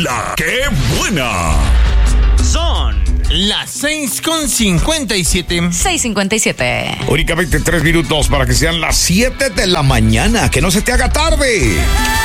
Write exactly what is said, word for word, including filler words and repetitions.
La que buena. Son las seis con cincuenta y siete. seis cincuenta y siete. Únicamente tres minutos para que sean las siete de la mañana. Que no se te haga tarde.